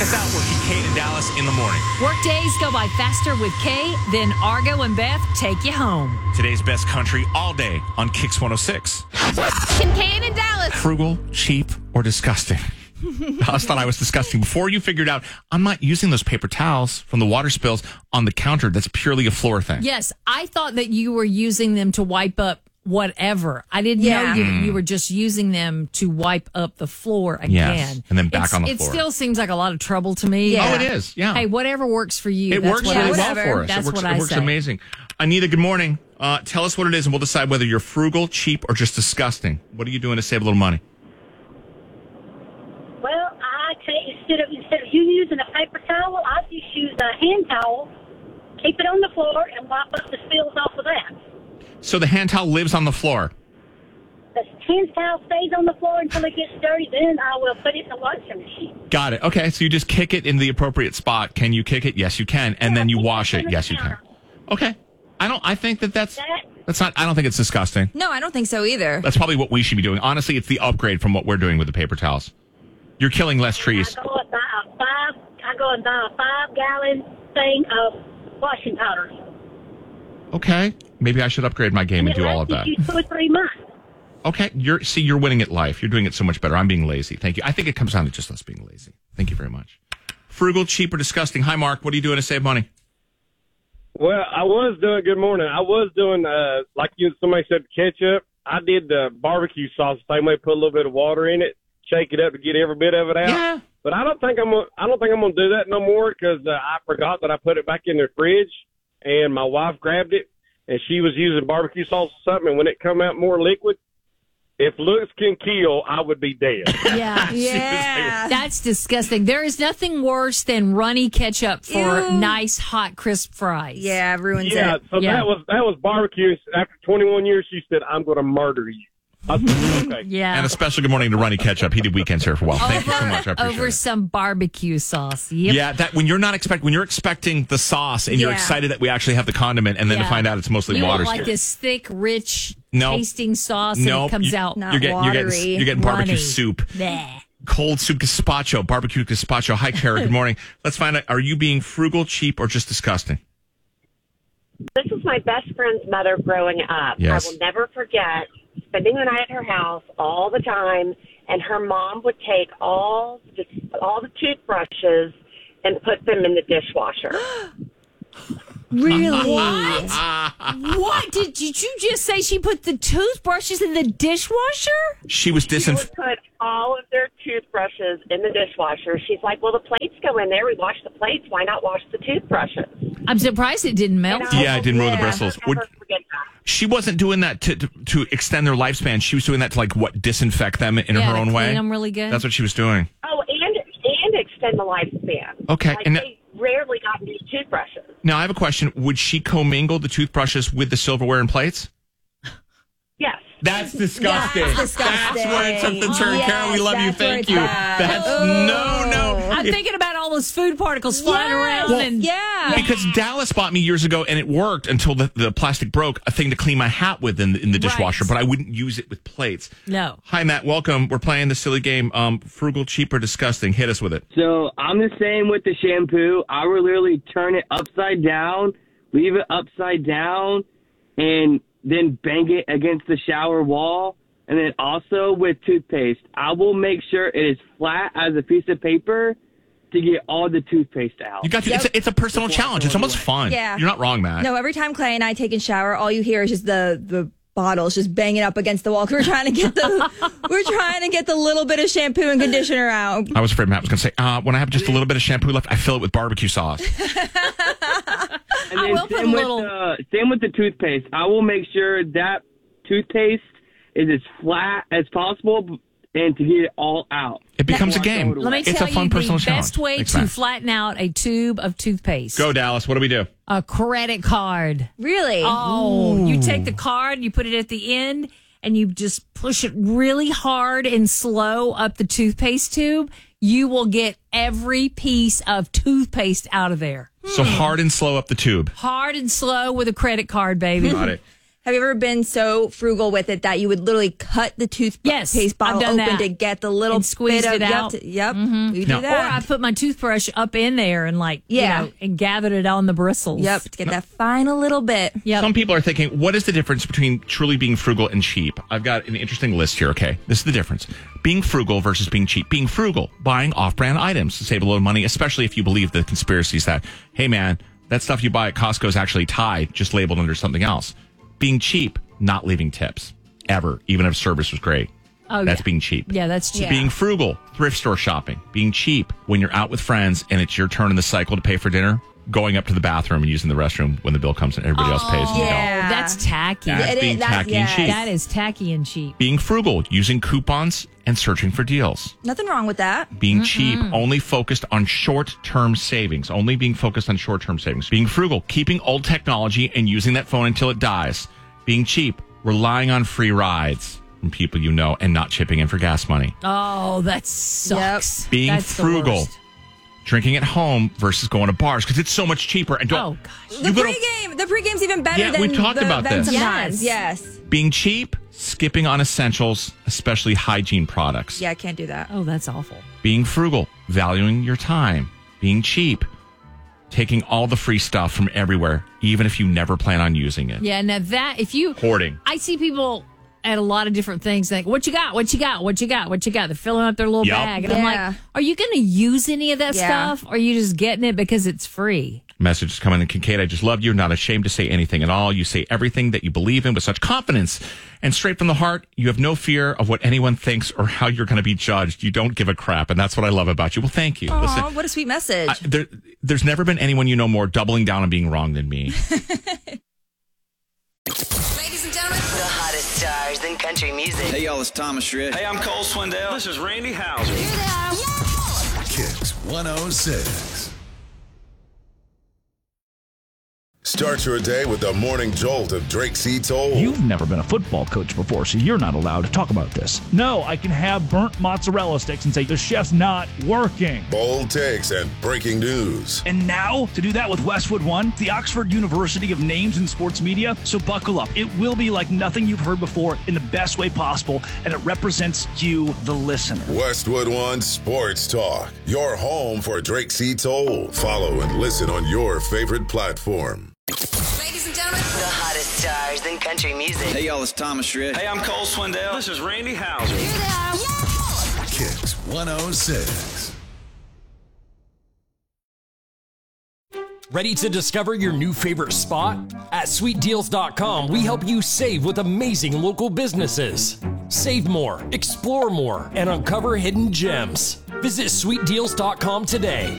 us out. We're Kate and Dallas in the morning. Work days go by faster with Kay, then Argo and Beth take you home. Today's best country all day on Kix 106. Kincaid and Dallas. Frugal, cheap, or disgusting? I thought I was disgusting before you figured out I'm not using those paper towels from the water spills on the counter. That's purely a floor thing. Yes, I thought that you were using them to wipe up whatever. I didn't know you were just using them to wipe up the floor again. Yes, and then back on the floor. It still seems like a lot of trouble to me. Oh, it is. Yeah. Hey, whatever works for you. It works really well for us. That's It what works say. amazing. Anita, good morning. Tell us what it is, and we'll decide whether you're frugal, cheap, or just disgusting. What are you doing to save a little money? Well, I take instead of you using a paper towel, I just use a hand towel, keep it on the floor, and wipe up the spills off of that. So the hand towel lives on the floor. The hand towel stays on the floor until it gets dirty. Then I will put it in the washing machine. Got it. Okay, so you just kick it in the appropriate spot. Can you kick it? Yes, you can. And then you wash it. Yes, you can. Okay. I think that's not. I don't think it's disgusting. No, I don't think so either. That's probably what we should be doing. Honestly, it's the upgrade from what we're doing with the paper towels. You're killing less trees. I go and buy a 5-gallon thing of washing powder. Okay. Maybe I should upgrade my game and do all of that. You 2 or 3 months. Okay. You're winning at life. You're doing it so much better. I'm being lazy. Thank you. I think it comes down to just us being lazy. Thank you very much. Frugal, cheap, or disgusting? Hi, Mark. What are you doing to save money? Well, I was doing, good morning. I was doing, like somebody said, ketchup. I did the barbecue sauce the same way, put a little bit of water in it, shake it up to get every bit of it out. Yeah. But I don't think I'm gonna do that no more because I forgot that I put it back in the fridge, and my wife grabbed it, and she was using barbecue sauce or something, and when it come out more liquid, if looks can kill, I would be dead. Yeah. That's disgusting. There is nothing worse than runny ketchup for nice, hot, crisp fries. Yeah, ruins Yeah, it. so that was barbecue. After 21 years, she said, "I'm going to murder you." I said, okay. Yeah. And a special good morning to Runny Ketchup. He did weekends here for a while. Thank you so much. I appreciate Over it. some barbecue sauce. Yep. Yeah, that when you're expecting the sauce and you're excited that we actually have the condiment, and then to find out it's mostly you water. want like this thick, rich Nope. tasting sauce, and Nope. it comes out Not You're getting barbecue runny. soup. Bleh. Cold soup gazpacho, barbecue gazpacho. Hi, Kara. Good morning. Let's find out, are you being frugal, cheap, or just disgusting? This is my best friend's mother growing up. Yes. I will never forget spending the night at her house all the time, and her mom would take all the toothbrushes and put them in the dishwasher. Really? What? Did you just say she put the toothbrushes in the dishwasher? She was She would put all of their toothbrushes in the dishwasher. She's like, well, the plates go in there. We wash the plates. Why not wash the toothbrushes? I'm surprised it didn't melt. Yeah, it didn't ruin the bristles. I'll never forget that. She wasn't doing that to extend their lifespan. She was doing that to disinfect them in her own way. Clean them really good. That's what she was doing. Oh, and extend the lifespan. Okay, Like, and they rarely got new toothbrushes. Now I have a question. Would she commingle the toothbrushes with the silverware and plates? Yes. That's disgusting. That's disgusting. That's where it took the turn. Yes, Karen, we love you. that's where Thank it's you. bad. That's no. I'm thinking about all those food particles flying around. And Because Dallas bought me years ago, and it worked until the plastic broke, a thing to clean my hat with in the dishwasher, but I wouldn't use it with plates. No. Hi, Matt. Welcome. We're playing the silly game, frugal, cheap, or disgusting. Hit us with it. So I'm the same with the shampoo. I will literally turn it upside down, leave it upside down, and then bang it against the shower wall. And then also with toothpaste, I will make sure it is flat as a piece of paper to get all the toothpaste out. You got to, it's a personal challenge. It's almost fun. Yeah. You're not wrong, Matt. No, every time Clay and I take a shower, all you hear is just the bottles just banging up against the wall because we're trying to get the little bit of shampoo and conditioner out. I was afraid Matt was going to say, when I have just a little bit of shampoo left, I fill it with barbecue sauce. And I then will put a little. Same with the toothpaste. I will make sure that toothpaste is as flat as possible and to get it all out. It becomes a game. Let me It's tell a fun you personal the challenge. best way Thanks, to Matt. flatten out a tube of toothpaste. Go, Dallas. What do we do? A credit card. Really? Oh, you take the card, you put it at the end, and you just push it really hard and slow up the toothpaste tube. You will get every piece of toothpaste out of there. So hard and slow up the tube. Hard and slow with a credit card, baby. Got it. Have you ever been so frugal with it that you would literally cut the toothpaste bottle I've done open that. to get the little And squeezed bit of it out? Yep, we No. do Or that. I put my toothbrush up in there and Yeah. and gathered it on the bristles. Yep, to get that final little bit. Yep. Some people are thinking, what is the difference between truly being frugal and cheap? I've got an interesting list here, okay? This is the difference. Being frugal versus being cheap. Being frugal, buying off-brand items to save a little money, especially if you believe the conspiracies that, hey man, that stuff you buy at Costco is actually Tide, just labeled under something else. Being cheap, not leaving tips, ever, even if service was great. Oh, That's yeah. being cheap. Yeah, that's cheap. Yeah. Being frugal, thrift store shopping. Being cheap, when you're out with friends and it's your turn in the cycle to pay for dinner, going up to the bathroom and using the restroom when the bill comes and everybody else pays and you don't. yeah. That's tacky. That's It is- being that's- tacky and yes. cheap. That is tacky and cheap. Being frugal, using coupons and searching for deals. Nothing wrong with that. Being cheap, only focused on short-term savings. Only being focused on short-term savings. Being frugal, keeping old technology and using that phone until it dies. Being cheap, relying on free rides from people you know and not chipping in for gas money. Oh, that sucks. Being That's the frugal, worst. drinking at home versus going to bars because it's so much cheaper. And Oh, gosh. The pregame's even better Yeah, than we talked the about event this. sometimes. Yes. Being cheap, skipping on essentials, especially hygiene products. Yeah, I can't do that. Oh, that's awful. Being frugal, valuing your time. Being cheap, taking all the free stuff from everywhere, even if you never plan on using it. Yeah, now that, if you... Hoarding. I see people at a lot of different things like, what you got, what you got, what you got, what you got. They're filling up their little Yup. bag. And Yeah. I'm like, are you going to use any of that Yeah. stuff? Or are you just getting it because it's free? Message is coming in. Kincaid, I just love you. Not ashamed to say anything at all. You say everything that you believe in with such confidence and straight from the heart. You have no fear of what anyone thinks or how you're going to be judged. You don't give a crap. And that's what I love about you. Well, thank you. Aw, Listen, what a sweet message. there's never been anyone you know more doubling down on being wrong than me. Ladies and gentlemen, the hottest stars in country music. Hey, y'all, it's Thomas Rhett. Hey, I'm Cole Swindell. This is Randy Houser. Kicks 106. Start your day with the morning jolt of Drake C. Toll. You've never been a football coach before, so you're not allowed to talk about this. No, I can have burnt mozzarella sticks and say the chef's not working. Bold takes and breaking news. And now, to do that with Westwood One, the Oxford University of Names in Sports Media, so buckle up. It will be like nothing you've heard before in the best way possible, and it represents you, the listener. Westwood One Sports Talk. Your home for Drake C. Toll. Follow and listen on your favorite platform. Ladies and gentlemen, the hottest stars in country music. Hey, y'all, it's Thomas Rhett. Hey, I'm Cole Swindell. This is Randy Houser. Kicks 106. Ready to discover your new favorite spot? At sweetdeals.com, we help you save with amazing local businesses. Save more, explore more, and uncover hidden gems. Visit sweetdeals.com today.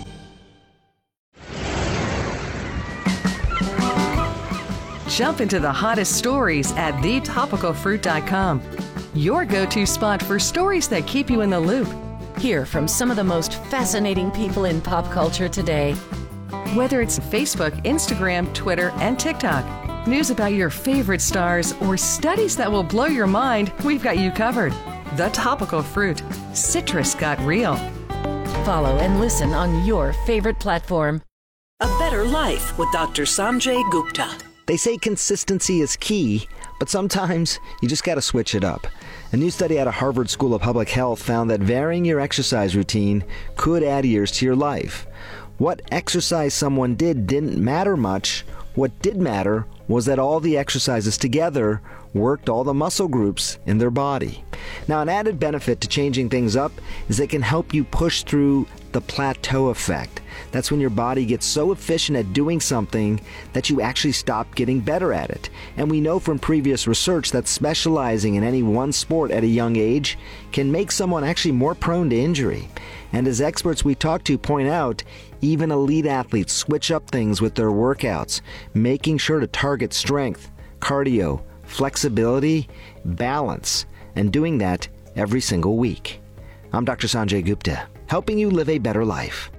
Jump into the hottest stories at thetopicalfruit.com. Your go-to spot for stories that keep you in the loop. Hear from some of the most fascinating people in pop culture today. Whether it's Facebook, Instagram, Twitter, and TikTok, news about your favorite stars, or studies that will blow your mind, we've got you covered. The Topical Fruit. Citrus got real. Follow and listen on your favorite platform. A Better Life with Dr. Sanjay Gupta. They say consistency is key, but sometimes you just got to switch it up. A new study out of Harvard School of Public Health found that varying your exercise routine could add years to your life. What exercise someone did didn't matter much. What did matter was that all the exercises together worked all the muscle groups in their body. Now, an added benefit to changing things up is it can help you push through the plateau effect. That's when your body gets so efficient at doing something that you actually stop getting better at it. And we know from previous research that specializing in any one sport at a young age can make someone actually more prone to injury. And as experts we talk to point out, even elite athletes switch up things with their workouts, making sure to target strength, cardio, flexibility, balance, and doing that every single week. I'm Dr. Sanjay Gupta, helping you live a better life.